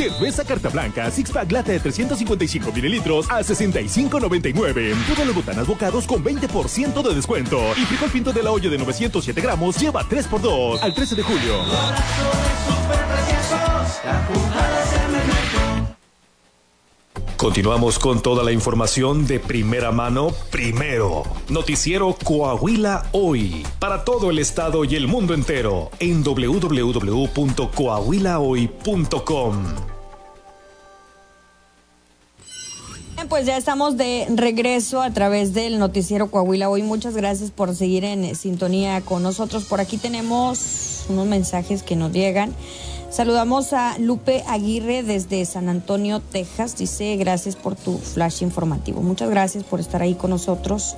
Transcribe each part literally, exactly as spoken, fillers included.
Cerveza Carta Blanca, six pack lata de trescientos cincuenta y cinco mililitros a sesenta y cinco noventa y nueve. Todas las botanas bocados con veinte por ciento de descuento. Y frijol pinto de la olla de novecientos siete gramos lleva tres por dos al trece de julio. Continuamos con toda la información de primera mano, primero. Noticiero Coahuila Hoy. Para todo el estado y el mundo entero. En doble u doble u doble u punto coahuila hoy punto com. Pues ya estamos de regreso a través del noticiero Coahuila Hoy. Muchas gracias por seguir en sintonía con nosotros. Por aquí tenemos unos mensajes que nos llegan. Saludamos a Lupe Aguirre desde San Antonio, Texas. Dice, gracias por tu flash informativo. Muchas gracias por estar ahí con nosotros.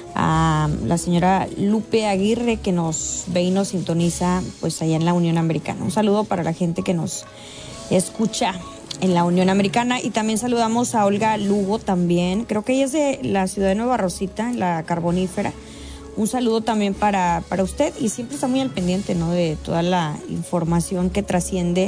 A la señora Lupe Aguirre, que nos ve y nos sintoniza pues allá en la Unión Americana. Un saludo para la gente que nos escucha en la Unión Americana. Y también saludamos a Olga Lugo también. Creo que ella es de la ciudad de Nueva Rosita, en la Carbonífera. Un saludo también para, para usted, y siempre está muy al pendiente, ¿no?, de toda la información que trasciende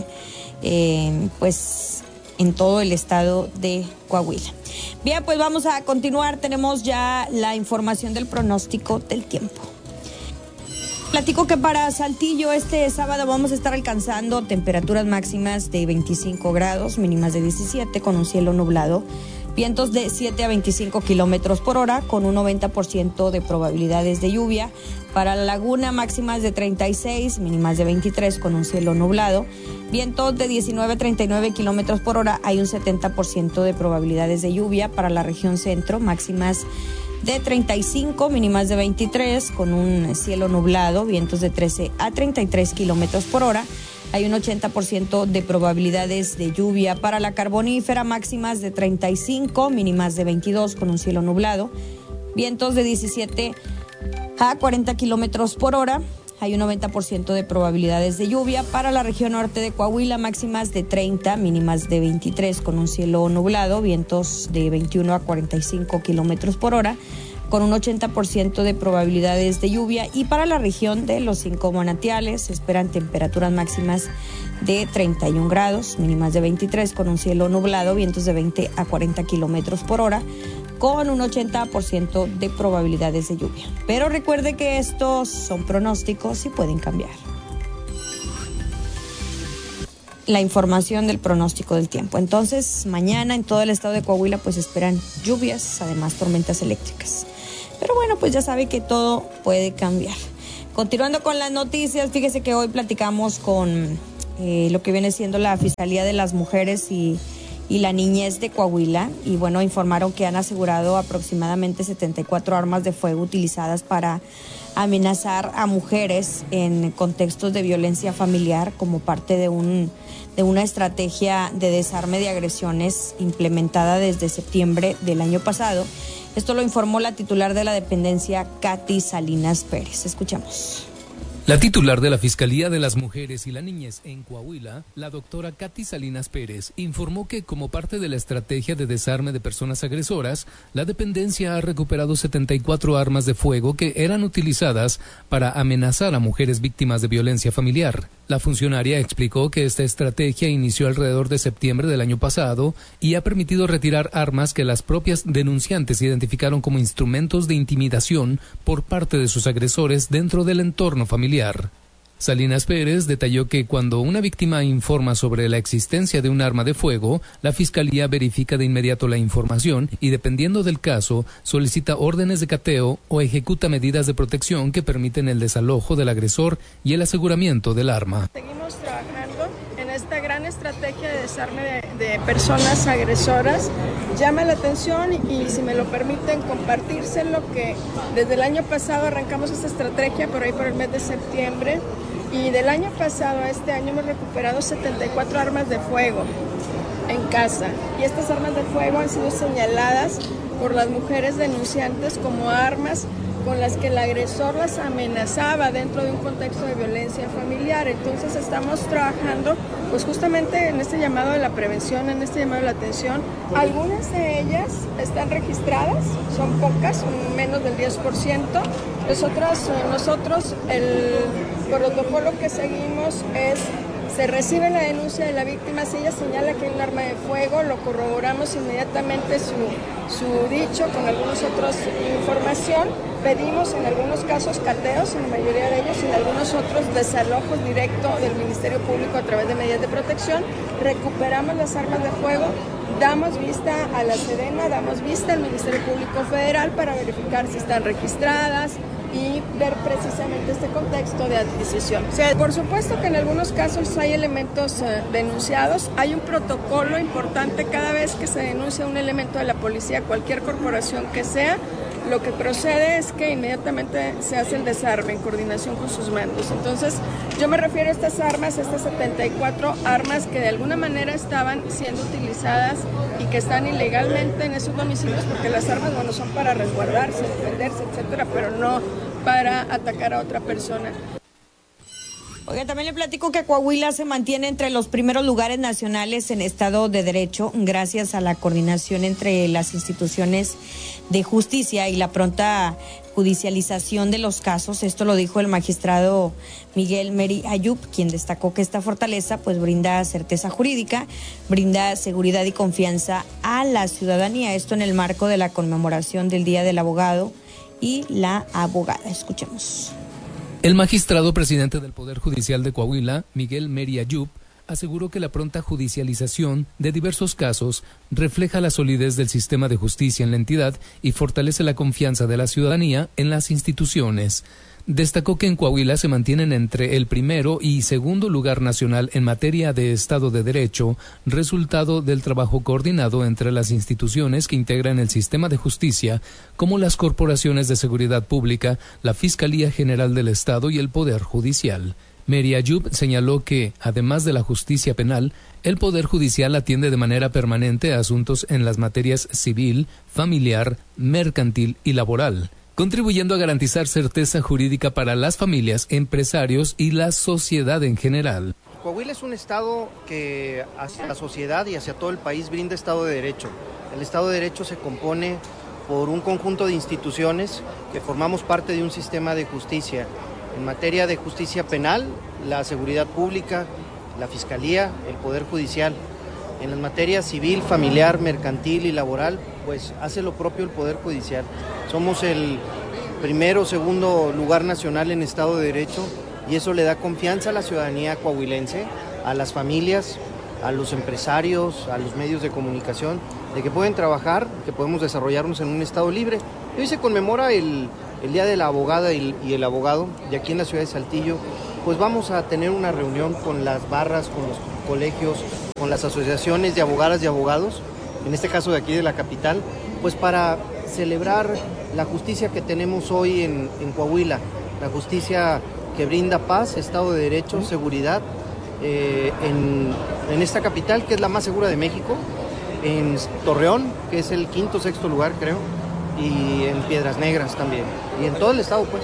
eh, pues en todo el estado de Coahuila. Bien, pues vamos a continuar. Tenemos ya la información del pronóstico del tiempo. Platico que para Saltillo este sábado vamos a estar alcanzando temperaturas máximas de veinticinco grados, mínimas de diecisiete, con un cielo nublado. Vientos de siete a veinticinco kilómetros por hora, con un noventa por ciento de probabilidades de lluvia. Para la Laguna, máximas de treinta y seis, mínimas de veintitrés, con un cielo nublado. Vientos de diecinueve a treinta y nueve kilómetros por hora, hay un setenta por ciento de probabilidades de lluvia. Para la región centro, máximas de treinta y cinco, mínimas de veintitrés, con un cielo nublado. Vientos de trece a treinta y tres kilómetros por hora. Hay un ochenta por ciento de probabilidades de lluvia. Para la Carbonífera, máximas de treinta y cinco, mínimas de veintidós, con un cielo nublado. Vientos de diecisiete a cuarenta kilómetros por hora. Hay un noventa por ciento de probabilidades de lluvia. Para la región norte de Coahuila, máximas de treinta, mínimas de veintitrés, con un cielo nublado. Vientos de veintiuno a cuarenta y cinco kilómetros por hora, con un ochenta por ciento de probabilidades de lluvia. Y para la región de los Cinco Manantiales se esperan temperaturas máximas de treinta y un grados, mínimas de veintitrés, con un cielo nublado, vientos de veinte a cuarenta kilómetros por hora, con un ochenta por ciento de probabilidades de lluvia. Pero recuerde que estos son pronósticos y pueden cambiar. La información del pronóstico del tiempo. Entonces, mañana en todo el estado de Coahuila pues esperan lluvias, además tormentas eléctricas. Pero bueno, pues ya sabe que todo puede cambiar. Continuando con las noticias, fíjese que hoy platicamos con eh, lo que viene siendo la Fiscalía de las Mujeres y, y la Niñez de Coahuila. Y bueno, informaron que han asegurado aproximadamente setenta y cuatro armas de fuego utilizadas para amenazar a mujeres en contextos de violencia familiar como parte de un de una estrategia de desarme de agresiones implementada desde septiembre del año pasado. Esto lo informó la titular de la dependencia, Katy Salinas Pérez. Escuchamos. La titular de la Fiscalía de las Mujeres y la Niñez en Coahuila, la doctora Katy Salinas Pérez, informó que como parte de la estrategia de desarme de personas agresoras, la dependencia ha recuperado setenta y cuatro armas de fuego que eran utilizadas para amenazar a mujeres víctimas de violencia familiar. La funcionaria explicó que esta estrategia inició alrededor de septiembre del año pasado y ha permitido retirar armas que las propias denunciantes identificaron como instrumentos de intimidación por parte de sus agresores dentro del entorno familiar. Salinas Pérez detalló que cuando una víctima informa sobre la existencia de un arma de fuego, la Fiscalía verifica de inmediato la información y, dependiendo del caso, solicita órdenes de cateo o ejecuta medidas de protección que permiten el desalojo del agresor y el aseguramiento del arma. Seguimos trabajando en esta gran estrategia de desarme de, de personas agresoras. Llama la atención y, si me lo permiten, compartírselo que desde el año pasado arrancamos esta estrategia por ahí por el mes de septiembre. Y del año pasado a este año hemos recuperado setenta y cuatro armas de fuego en casa. Y estas armas de fuego han sido señaladas por las mujeres denunciantes como armas con las que el agresor las amenazaba dentro de un contexto de violencia familiar. Entonces estamos trabajando pues justamente en este llamado de la prevención, en este llamado de la atención. Algunas de ellas están registradas, son pocas, son menos del diez por ciento. Nosotros, nosotros el protocolo que seguimos es Se recibe la denuncia de la víctima, si ella señala que hay un arma de fuego, lo corroboramos inmediatamente su, su dicho con algunos otros información, pedimos en algunos casos cateos, en la mayoría de ellos, y en algunos otros desalojos directos del Ministerio Público a través de medidas de protección, recuperamos las armas de fuego, damos vista a la Sedena, damos vista al Ministerio Público Federal para verificar si están registradas y ver precisamente este contexto de adquisición. O sea, por supuesto que en algunos casos hay elementos eh, denunciados, hay un protocolo importante cada vez que se denuncia un elemento de la policía, cualquier corporación que sea, lo que procede es que inmediatamente se hace el desarme en coordinación con sus mandos. Entonces, yo me refiero a estas armas, a estas setenta y cuatro armas que de alguna manera estaban siendo utilizadas y que están ilegalmente en esos domicilios, porque las armas, bueno, son para resguardarse, defenderse, etcétera, pero no para atacar a otra persona. Oiga, también le platico que Coahuila se mantiene entre los primeros lugares nacionales en Estado de Derecho gracias a la coordinación entre las instituciones de justicia y la pronta judicialización de los casos. Esto lo dijo el magistrado Miguel Meri Ayub, quien destacó que esta fortaleza pues brinda certeza jurídica, brinda seguridad y confianza a la ciudadanía. Esto en el marco de la conmemoración del Día del Abogado y la Abogada. Escuchemos. El magistrado presidente del Poder Judicial de Coahuila, Miguel Meri Ayub, aseguró que la pronta judicialización de diversos casos refleja la solidez del sistema de justicia en la entidad y fortalece la confianza de la ciudadanía en las instituciones. Destacó que en Coahuila se mantienen entre el primero y segundo lugar nacional en materia de Estado de Derecho, resultado del trabajo coordinado entre las instituciones que integran el sistema de justicia, como las corporaciones de seguridad pública, la Fiscalía General del Estado y el Poder Judicial. Meri Ayub señaló que, además de la justicia penal, el Poder Judicial atiende de manera permanente a asuntos en las materias civil, familiar, mercantil y laboral, contribuyendo a garantizar certeza jurídica para las familias, empresarios y la sociedad en general. Coahuila es un estado que hacia la sociedad y hacia todo el país brinda Estado de Derecho. El Estado de Derecho se compone por un conjunto de instituciones que formamos parte de un sistema de justicia. En materia de justicia penal, la seguridad pública, la Fiscalía, el Poder Judicial. En las materias civil, familiar, mercantil y laboral, pues hace lo propio el Poder Judicial. Somos el primero o segundo lugar nacional en Estado de Derecho y eso le da confianza a la ciudadanía coahuilense, a las familias, a los empresarios, a los medios de comunicación, de que pueden trabajar, que podemos desarrollarnos en un Estado libre. Y hoy se conmemora el, el Día de la Abogada y, y el Abogado, y aquí en la ciudad de Saltillo, pues vamos a tener una reunión con las barras, con los colegios, con las asociaciones de abogadas y abogados, en este caso de aquí de la capital, pues para celebrar la justicia que tenemos hoy en, en Coahuila, la justicia que brinda paz, Estado de Derecho, seguridad, eh, en, en esta capital que es la más segura de México, en Torreón, que es el quinto o sexto lugar creo, y en Piedras Negras también, y en todo el estado pues.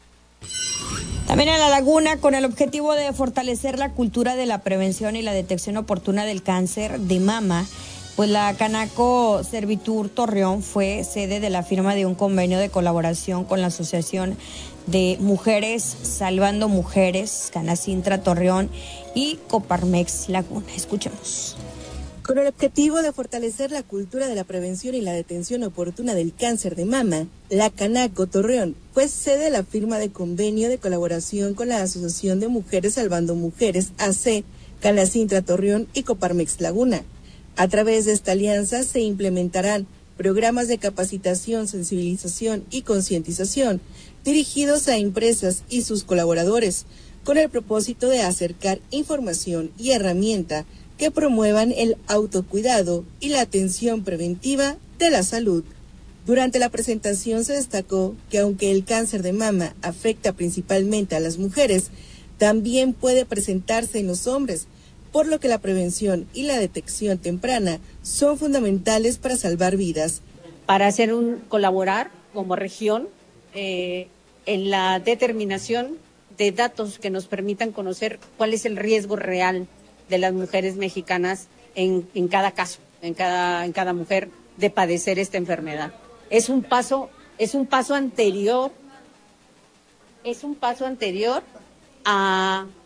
También en La Laguna, con el objetivo de fortalecer la cultura de la prevención y la detección oportuna del cáncer de mama, pues la Canaco Servitur Torreón fue sede de la firma de un convenio de colaboración con la Asociación de Mujeres Salvando Mujeres, Canacintra Torreón y Coparmex Laguna. Escuchemos. Con el objetivo de fortalecer la cultura de la prevención y la detención oportuna del cáncer de mama, la Canaco Torreón fue sede de la firma de convenio de colaboración con la Asociación de Mujeres Salvando Mujeres, A C, Canacintra Torreón y Coparmex Laguna. A través de esta alianza se implementarán programas de capacitación, sensibilización y concientización dirigidos a empresas y sus colaboradores, con el propósito de acercar información y herramienta que promuevan el autocuidado y la atención preventiva de la salud. Durante la presentación se destacó que aunque el cáncer de mama afecta principalmente a las mujeres, también puede presentarse en los hombres, por lo que la prevención y la detección temprana son fundamentales para salvar vidas. Para hacer un colaborar como región eh, en la determinación de datos que nos permitan conocer cuál es el riesgo real de las mujeres mexicanas en, en cada caso, en cada, en cada mujer de padecer esta enfermedad. Es un paso, es un paso anterior, es un paso anterior a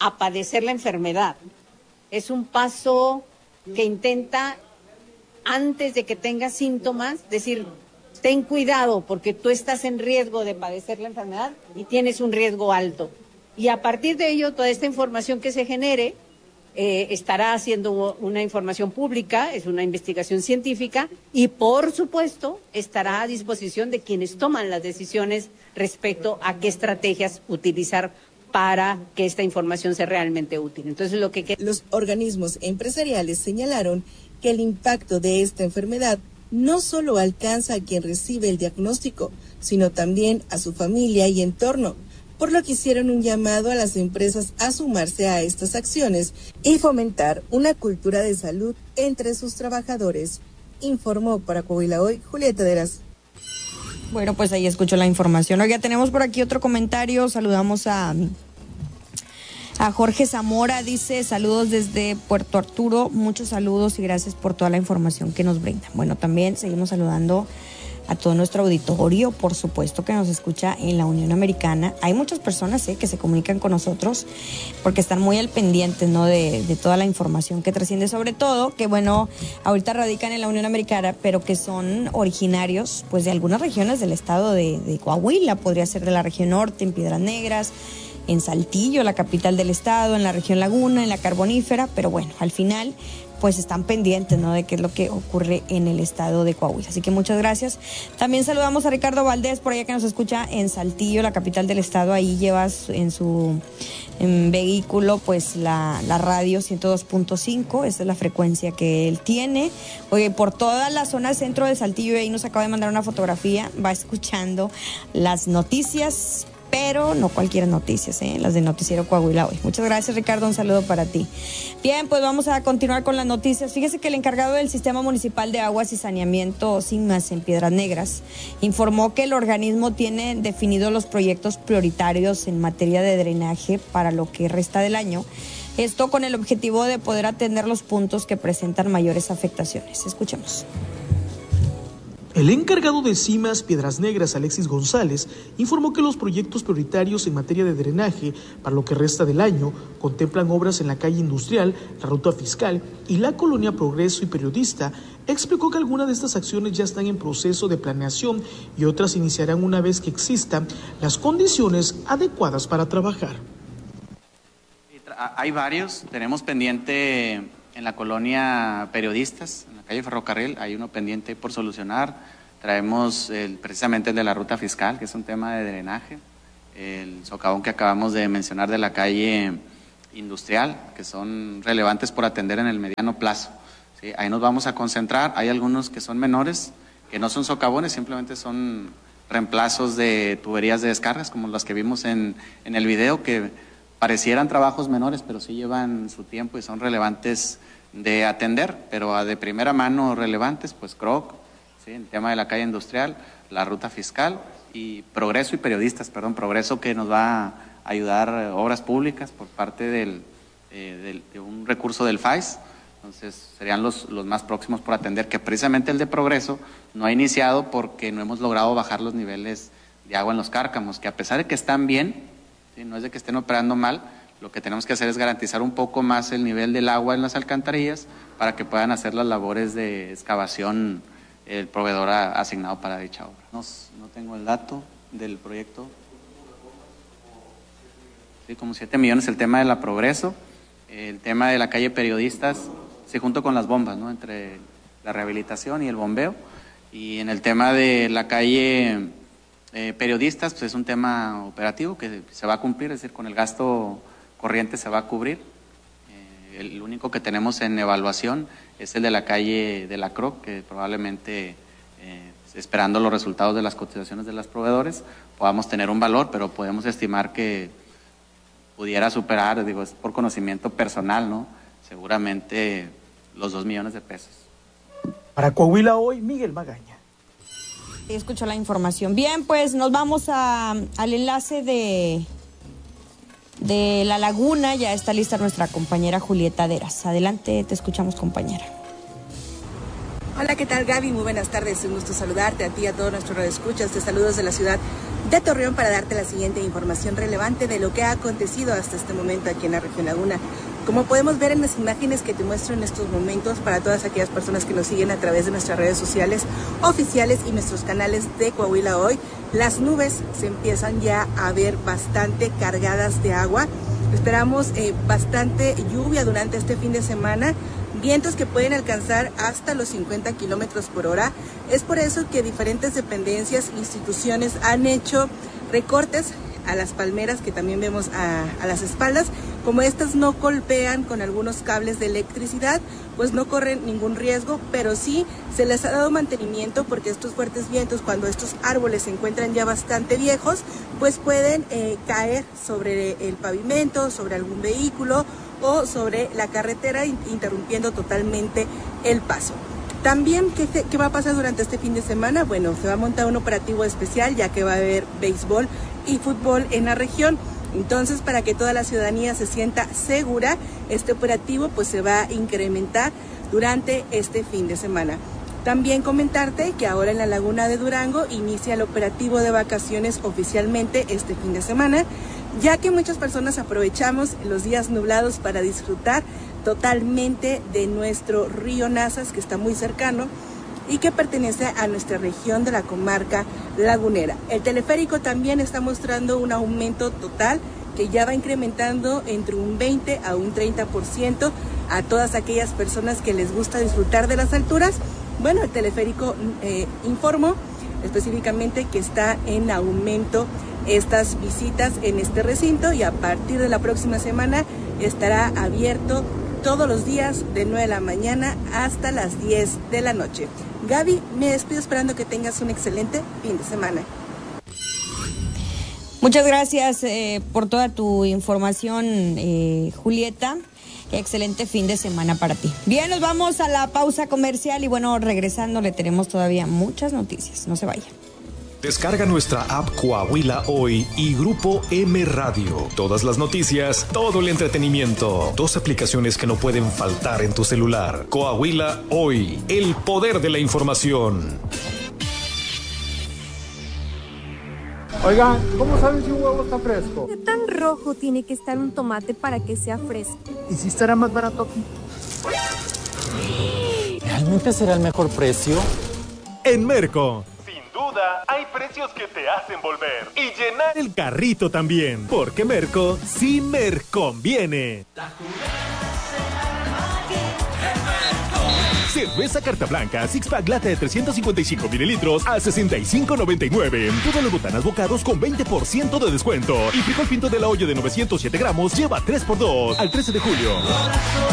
a padecer la enfermedad. Es un paso que intenta, antes de que tengas síntomas, decir, ten cuidado porque tú estás en riesgo de padecer la enfermedad y tienes un riesgo alto. Y a partir de ello, toda esta información que se genere eh, estará haciendo una información pública, es una investigación científica y, por supuesto, estará a disposición de quienes toman las decisiones respecto a qué estrategias utilizar para que esta información sea realmente útil. Entonces, lo que los organismos empresariales señalaron que el impacto de esta enfermedad no solo alcanza a quien recibe el diagnóstico, sino también a su familia y entorno, por lo que hicieron un llamado a las empresas a sumarse a estas acciones y fomentar una cultura de salud entre sus trabajadores. Informó para Coahuila Hoy Julieta Deras. Bueno, pues ahí escucho la información. Oiga, tenemos por aquí otro comentario. Saludamos a, a Jorge Zamora. Dice, saludos desde Puerto Arturo. Muchos saludos y gracias por toda la información que nos brinda. Bueno, también seguimos saludando a todo nuestro auditorio, por supuesto, que nos escucha en la Unión Americana. Hay muchas personas eh, que se comunican con nosotros porque están muy al pendiente, ¿no? de, de toda la información que trasciende, sobre todo que, bueno, ahorita radican en la Unión Americana, pero que son originarios pues de algunas regiones del estado de, de Coahuila, podría ser de la región norte, en Piedras Negras, en Saltillo, la capital del estado, en la región Laguna, en la Carbonífera, pero bueno, al final pues están pendientes, ¿no? De qué es lo que ocurre en el estado de Coahuila. Así que muchas gracias. También saludamos a Ricardo Valdés, por allá que nos escucha en Saltillo, la capital del estado. Ahí llevas en su en vehículo pues la, la radio ciento dos punto cinco, esa es la frecuencia que él tiene. Oye, por toda la zona centro de Saltillo, ahí nos acaba de mandar una fotografía, va escuchando las noticias, pero no cualquier noticias, ¿eh? Las de Noticiero Coahuila Hoy. Muchas gracias, Ricardo, un saludo para ti. Bien, pues vamos a continuar con las noticias. Fíjese que el encargado del Sistema Municipal de Aguas y Saneamiento, SIMAS, en Piedras Negras, informó que el organismo tiene definidos los proyectos prioritarios en materia de drenaje para lo que resta del año. Esto con el objetivo de poder atender los puntos que presentan mayores afectaciones. Escuchemos. El encargado de SIMAS Piedras Negras, Alexis González, informó que los proyectos prioritarios en materia de drenaje para lo que resta del año contemplan obras en la calle Industrial, la Ruta Fiscal y la Colonia Progreso y Periodista. Explicó que algunas de estas acciones ya están en proceso de planeación y otras iniciarán una vez que existan las condiciones adecuadas para trabajar. Hay varios, tenemos pendiente en la Colonia Periodistas, en la calle Ferrocarril, hay uno pendiente por solucionar. Traemos el, precisamente el de la Ruta Fiscal, que es un tema de drenaje, el socavón que acabamos de mencionar de la calle Industrial, que son relevantes por atender en el mediano plazo. ¿Sí? Ahí nos vamos a concentrar. Hay algunos que son menores, que no son socavones, simplemente son reemplazos de tuberías de descargas, como las que vimos en, en el video, que parecieran trabajos menores, pero sí llevan su tiempo y son relevantes de atender, pero de primera mano relevantes, pues C R O C, ¿sí? El tema de la calle Industrial, la Ruta Fiscal y Progreso y Periodistas, perdón, Progreso, que nos va a ayudar obras públicas por parte del, eh, del, de un recurso del F A I S, entonces serían los, los más próximos por atender, que precisamente el de Progreso no ha iniciado porque no hemos logrado bajar los niveles de agua en los cárcamos, que a pesar de que están bien, ¿sí? No es de que estén operando mal, lo que tenemos que hacer es garantizar un poco más el nivel del agua en las alcantarillas para que puedan hacer las labores de excavación el proveedor a, asignado para dicha obra. No, no tengo el dato del proyecto. Sí, como siete millones el tema de la Progreso, el tema de la calle Periodistas, sí, junto con las bombas, ¿no? Entre la rehabilitación y el bombeo, y en el tema de la calle Eh, periodistas, pues es un tema operativo que se va a cumplir, es decir, con el gasto corriente se va a cubrir. Eh, el único que tenemos en evaluación es el de la calle de la C R O C, que probablemente, eh, esperando los resultados de las cotizaciones de los proveedores, podamos tener un valor, pero podemos estimar que pudiera superar, digo, es por conocimiento personal, ¿no? Seguramente los dos millones de pesos. Para Coahuila Hoy, Miguel Magaña. Escuchó la información. Bien, pues nos vamos a, al enlace de, de La Laguna. Ya está lista nuestra compañera Julieta Deras. Adelante, te escuchamos, compañera. Hola, ¿qué tal, Gaby? Muy buenas tardes, un gusto saludarte a ti y a todos nuestros radioescuchas. Te saludo desde la ciudad de Torreón para darte la siguiente información relevante de lo que ha acontecido hasta este momento aquí en la región Laguna. Como podemos ver en las imágenes que te muestro en estos momentos, para todas aquellas personas que nos siguen a través de nuestras redes sociales oficiales y nuestros canales de Coahuila Hoy, las nubes se empiezan ya a ver bastante cargadas de agua. Esperamos eh, bastante lluvia durante este fin de semana, vientos que pueden alcanzar hasta los cincuenta kilómetros por hora. Es por eso que diferentes dependencias e instituciones han hecho recortes a las palmeras que también vemos a, a las espaldas. Como estas no golpean con algunos cables de electricidad, pues no corren ningún riesgo, pero sí se les ha dado mantenimiento porque estos fuertes vientos, cuando estos árboles se encuentran ya bastante viejos, pues pueden eh, caer sobre el pavimento, sobre algún vehículo o sobre la carretera, interrumpiendo totalmente el paso. También, ¿qué, ¿qué va a pasar durante este fin de semana? Bueno, se va a montar un operativo especial, ya que va a haber béisbol y fútbol en la región. Entonces, para que toda la ciudadanía se sienta segura, este operativo pues se va a incrementar durante este fin de semana. También comentarte que ahora en la Laguna de Durango inicia el operativo de vacaciones oficialmente este fin de semana, ya que muchas personas aprovechamos los días nublados para disfrutar totalmente de nuestro río Nazas, que está muy cercano y que pertenece a nuestra región de la comarca lagunera. El teleférico también está mostrando un aumento total que ya va incrementando entre un veinte a un treinta por ciento a todas aquellas personas que les gusta disfrutar de las alturas. Bueno, el teleférico eh, informó específicamente que está en aumento estas visitas en este recinto y a partir de la próxima semana estará abierto todos los días de nueve de la mañana hasta las diez de la noche. Gaby, me despido esperando que tengas un excelente fin de semana. Muchas gracias eh, por toda tu información, eh, Julieta. Excelente fin de semana para ti. Bien, nos vamos a la pausa comercial y bueno, regresando le tenemos todavía muchas noticias. No se vaya. Descarga nuestra app Coahuila Hoy y Grupo M Radio. Todas las noticias, todo el entretenimiento. Dos aplicaciones que no pueden faltar en tu celular. Coahuila Hoy, el poder de la información. Oigan, ¿cómo saben si un huevo está fresco? ¿Qué tan rojo tiene que estar un tomate para que sea fresco? ¿Y si estará más barato aquí? ¿Realmente será el mejor precio? En Merco, sin duda, hay precios que te hacen volver y llenar el carrito también, porque Merco sí me conviene. Cerveza Carta Blanca, six pack lata de trescientos cincuenta y cinco mililitros a sesenta y cinco noventa y nueve. Todas las botanas bocados con veinte por ciento de descuento. Y frijol pinto de la olla de novecientos siete gramos lleva tres por dos al trece de julio.